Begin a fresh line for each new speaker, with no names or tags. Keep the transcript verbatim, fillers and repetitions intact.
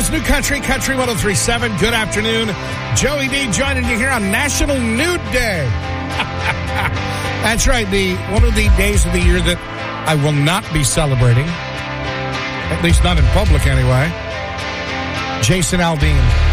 is New Country, Country one oh three point seven. Good afternoon. Joey D joining you here on National Nude Day. That's right, the one of the days of the year that I will not be celebrating, at least not in public anyway. Jason Aldean.